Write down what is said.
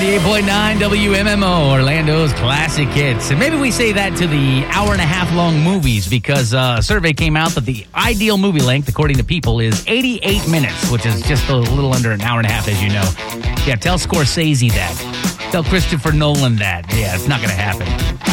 98.9 WMMO, Orlando's classic hits. And maybe we say that to the hour-and-a-half long movies because a survey came out that the ideal movie length, according to People, is 88 minutes, which is just a little under an hour and a half, as you know. Yeah, tell Scorsese that. Tell Christopher Nolan that. Yeah, it's not going to happen.